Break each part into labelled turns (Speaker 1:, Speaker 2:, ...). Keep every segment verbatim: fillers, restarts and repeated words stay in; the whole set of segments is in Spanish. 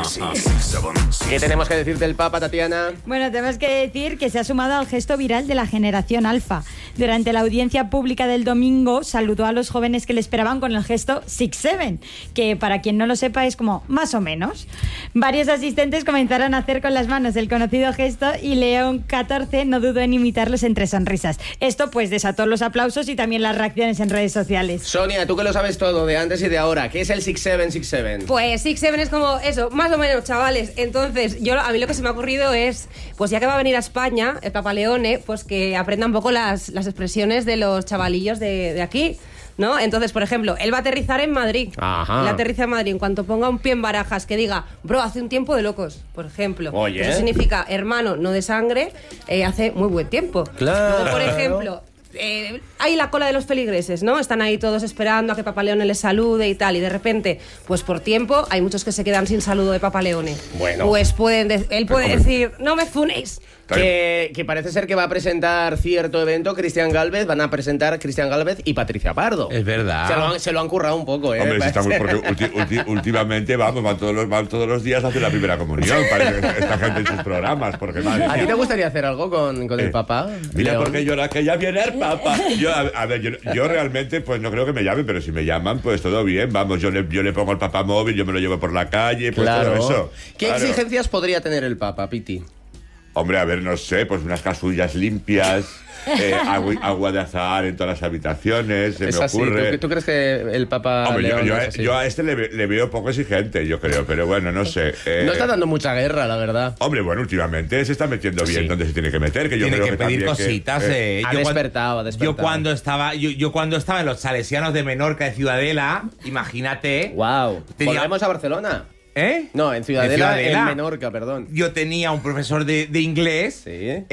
Speaker 1: ¿Qué tenemos que decir del Papa, Tatiana?
Speaker 2: Bueno, tenemos que decir que se ha sumado al gesto viral de la generación alfa. Durante la audiencia pública del domingo saludó a los jóvenes que le esperaban con el gesto six seven, que para quien no lo sepa es como más o menos. Varios asistentes comenzaron a hacer con las manos el conocido gesto y León catorce no dudó en imitarlos entre sonrisas. Esto pues desató los aplausos y también las reacciones en redes sociales.
Speaker 1: Sonia, tú que lo sabes todo de antes y de ahora, ¿qué es el six seven six seven?
Speaker 3: Pues six seven es como eso, más o menos, chavales. Entonces, yo a mí lo que se me ha ocurrido es, pues ya que va a venir a España el Papa Leone, pues que aprenda un poco las, las expresiones de los chavalillos de, de aquí, ¿no? Entonces, por ejemplo, él va a aterrizar en Madrid.
Speaker 1: Ajá.
Speaker 3: Él aterriza en Madrid. En cuanto ponga un pie en Barajas, que diga, bro, hace un tiempo de locos, por ejemplo.
Speaker 1: Oye.
Speaker 3: Eso significa, hermano, no de sangre, eh, hace muy buen tiempo.
Speaker 1: Claro.
Speaker 3: Luego, por ejemplo... Eh, hay la cola de los feligreses, ¿no? Están ahí todos esperando a que Papa Leone les salude y tal, y de repente, pues por tiempo, hay muchos que se quedan sin saludo de Papa Leone.
Speaker 1: Bueno.
Speaker 3: Pues pueden de- él puede
Speaker 4: Hombre.
Speaker 3: decir, no me funéis.
Speaker 1: Que, que parece ser que va a presentar cierto evento Cristian Gálvez, van a presentar Cristian Gálvez y Patricia Pardo.
Speaker 5: Es verdad.
Speaker 1: Se lo han, se lo han currado un poco, ¿eh?
Speaker 4: Hombre, sí está muy,
Speaker 1: Parece.
Speaker 4: porque ulti- ulti- últimamente vamos, van todos, los, van todos los días a hacer la primera comunión para que esta gente en sus programas, porque madre
Speaker 1: ¿A ti
Speaker 4: mía.
Speaker 1: te gustaría hacer algo con, con el
Speaker 4: Eh,
Speaker 1: Papa?
Speaker 4: Mira,
Speaker 1: León?
Speaker 4: porque yo la que ya viene el Papa. Yo, a, a ver, yo, yo realmente pues no creo que me llamen, pero si me llaman, pues todo bien. Vamos, yo le, yo le pongo el Papa móvil, yo me lo llevo por la calle, pues
Speaker 1: Claro.
Speaker 4: todo eso.
Speaker 1: ¿Qué
Speaker 4: Claro.
Speaker 1: exigencias podría tener el Papa, Piti?
Speaker 4: Hombre, a ver, no sé, pues unas casullas limpias, eh, agua, agua de azahar en todas las habitaciones, se
Speaker 1: Es
Speaker 4: me
Speaker 1: así.
Speaker 4: ocurre.
Speaker 1: ¿Tú, tú crees que el Papa
Speaker 4: Hombre, yo,
Speaker 1: León
Speaker 4: yo,
Speaker 1: es
Speaker 4: a-
Speaker 1: así?
Speaker 4: yo a este le, ve- le veo poco exigente, yo creo, pero bueno, no sé. eh,
Speaker 1: No está dando mucha guerra, la verdad.
Speaker 4: Hombre, bueno, últimamente se está metiendo bien
Speaker 1: Sí.
Speaker 4: donde se tiene que meter, que yo
Speaker 5: Tiene
Speaker 4: creo
Speaker 5: que
Speaker 4: que
Speaker 5: pedir
Speaker 4: también que,
Speaker 5: cositas.
Speaker 4: eh,
Speaker 5: eh.
Speaker 1: Ha
Speaker 5: Yo cuan-
Speaker 1: despertado, ha despertado.
Speaker 5: Yo cuando estaba, yo, yo cuando estaba en los Salesianos de Menorca de Ciudadela, imagínate.
Speaker 1: Wow.
Speaker 5: Tenía-
Speaker 1: ¿Volvemos a Barcelona?
Speaker 5: ¿Eh?
Speaker 1: No, en Ciudadela, en,
Speaker 5: Ciudadela.
Speaker 1: Menorca, perdón.
Speaker 5: Yo tenía un profesor de, de inglés
Speaker 1: Sí.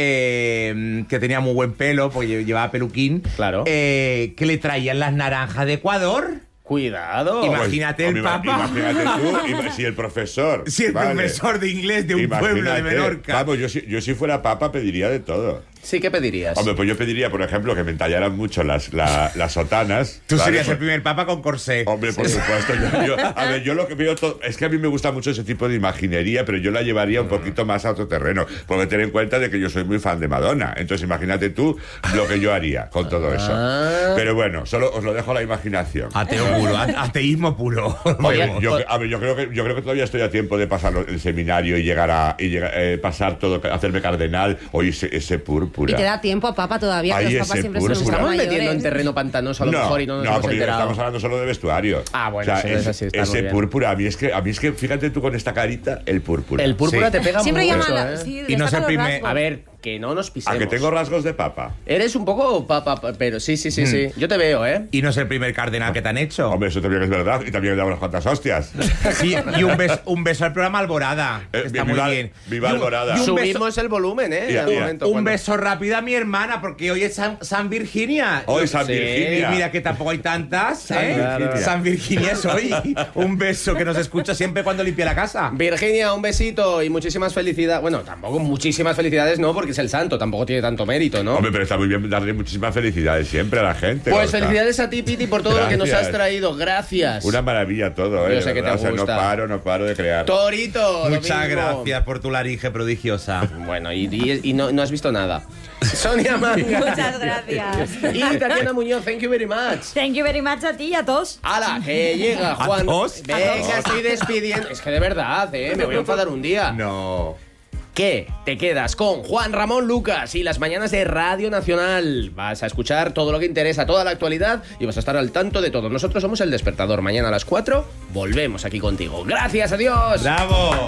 Speaker 5: eh, que tenía muy buen pelo, porque llevaba peluquín.
Speaker 1: Claro.
Speaker 5: eh, que le traían las naranjas de Ecuador.
Speaker 1: Cuidado.
Speaker 5: Imagina- Imagínate el
Speaker 4: hombre, ima-
Speaker 5: Papa.
Speaker 4: Imagínate tú, ima- si el profesor.
Speaker 5: Si el
Speaker 4: vale.
Speaker 5: profesor de inglés de un pueblo de
Speaker 4: Imagínate.
Speaker 5: Menorca.
Speaker 4: Vamos, yo si, yo si fuera papa pediría de todo.
Speaker 1: Sí, ¿qué pedirías?
Speaker 4: Hombre, pues yo pediría, por ejemplo, que me entallaran mucho las, la- las sotanas.
Speaker 5: Tú
Speaker 4: ¿vale?
Speaker 5: serías
Speaker 4: Pues-
Speaker 5: el primer papa con corsé.
Speaker 4: Hombre, por supuesto. Yo, yo- a ver, yo lo que veo todo, es que a mí me gusta mucho ese tipo de imaginería, pero yo la llevaría un poquito más a otro terreno. Porque ten en cuenta de que yo soy muy fan de Madonna. Entonces imagínate tú lo que yo haría con todo eso.
Speaker 1: Ah.
Speaker 4: Pero bueno, solo os lo dejo a la imaginación.
Speaker 5: Ateo puro, a- ateísmo puro.
Speaker 4: Oye,
Speaker 1: Oye,
Speaker 4: yo,
Speaker 1: o-
Speaker 4: a ver, yo creo que yo creo que todavía estoy a tiempo de pasar lo- el seminario y llegar a y llegar, eh, pasar todo, hacerme cardenal o ese, ese púrpura.
Speaker 3: Y te da tiempo a Papa todavía, que
Speaker 4: Ahí
Speaker 3: los papas
Speaker 4: ese
Speaker 3: siempre
Speaker 4: puro.
Speaker 3: son
Speaker 1: Nos
Speaker 3: muy
Speaker 1: estamos
Speaker 3: mayores.
Speaker 1: metiendo en terreno pantanoso a lo mejor y no nos hemos
Speaker 4: porque
Speaker 1: enterado.
Speaker 4: estamos hablando solo de vestuario.
Speaker 1: Ah, bueno,
Speaker 4: o sea,
Speaker 1: eso es
Speaker 4: ese,
Speaker 1: así, está muy
Speaker 4: ese
Speaker 1: bien.
Speaker 4: púrpura, a mí es que a mí es que fíjate tú con esta carita, el púrpura.
Speaker 1: El púrpura
Speaker 5: Sí.
Speaker 1: te pega
Speaker 3: Siempre
Speaker 1: mucho,
Speaker 3: llama la-
Speaker 1: ¿eh?
Speaker 3: sí,
Speaker 5: Y no es
Speaker 3: destaca
Speaker 5: el
Speaker 3: los
Speaker 5: primer-
Speaker 3: rasgos.
Speaker 1: A ver, que no nos pisemos.
Speaker 4: A que tengo rasgos de papa.
Speaker 1: Eres un poco papa, pero sí, sí, sí, sí. Yo te veo, ¿eh?
Speaker 5: Y no es el primer cardenal que te han hecho.
Speaker 4: Hombre, eso también es verdad y también le damos unas cuantas hostias.
Speaker 5: Sí, y un beso, un beso al programa Alborada. que
Speaker 4: Eh,
Speaker 5: está
Speaker 4: viva-
Speaker 5: muy bien.
Speaker 4: viva
Speaker 5: Y un-
Speaker 4: Alborada.
Speaker 5: y un beso-
Speaker 1: Subimos el volumen, ¿eh?
Speaker 4: Ya,
Speaker 1: Al
Speaker 4: ya.
Speaker 1: momento,
Speaker 5: Un
Speaker 1: cuando-
Speaker 5: beso rápido a mi hermana, porque hoy es San, San Virginia.
Speaker 4: Hoy San
Speaker 1: Sí.
Speaker 5: Y
Speaker 4: Virginia.
Speaker 5: mira que tampoco hay tantas.
Speaker 4: San
Speaker 5: ¿eh?
Speaker 4: Virginia.
Speaker 5: San Virginia es hoy. Un beso que nos escucha siempre cuando limpia la casa.
Speaker 1: Virginia, un besito y muchísimas felicidades. Bueno, tampoco muchísimas felicidades, no, porque es el santo, tampoco tiene tanto mérito, ¿no?
Speaker 4: Hombre, pero está muy bien darle muchísimas felicidades siempre a la gente.
Speaker 1: Pues
Speaker 4: Gorka.
Speaker 1: felicidades a ti, Piti, por todo lo que nos
Speaker 4: Gracias.
Speaker 1: has traído. Gracias.
Speaker 4: Una maravilla todo, ¿eh?
Speaker 1: Yo sé
Speaker 4: de
Speaker 1: que te
Speaker 4: verdad, o sea,
Speaker 1: gusta.
Speaker 4: no paro, no paro de crear.
Speaker 1: Torito. lo
Speaker 5: Muchas
Speaker 1: mismo.
Speaker 5: gracias por tu laringe prodigiosa.
Speaker 1: Bueno, y, y- y no, no has visto nada. Sonia Manga.
Speaker 2: Muchas gracias.
Speaker 1: Y Tatiana Muñoz, thank you very much.
Speaker 2: Thank you very much a ti y a todos.
Speaker 1: ¡Hala! Que llega
Speaker 5: ¿A
Speaker 1: Juan.
Speaker 5: todos?
Speaker 1: Venga, estoy despidiendo. Es que de verdad, ¿eh? Me voy a enfadar un día.
Speaker 5: No.
Speaker 1: ¿Qué? Te quedas con Juan Ramón Lucas y las mañanas de Radio Nacional. Vas a escuchar todo lo que interesa, toda la actualidad y vas a estar al tanto de todo. Nosotros somos El Despertador. Mañana a las cuatro volvemos aquí contigo. ¡Gracias, adiós!
Speaker 5: ¡Bravo!